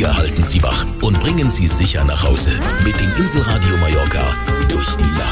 Wir halten Sie wach und bringen Sie sicher nach Hause. Mit dem Inselradio Mallorca durch die Nacht.